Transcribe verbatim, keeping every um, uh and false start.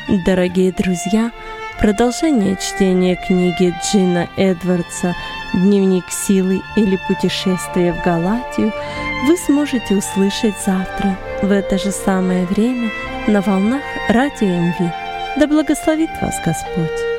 Дорогие друзья, продолжение чтения книги Джина Эдвардса «Дневник силы» или «Путешествие в Галатию» вы сможете услышать завтра в это же самое время на волнах Радио эм ви. Да благословит вас Господь!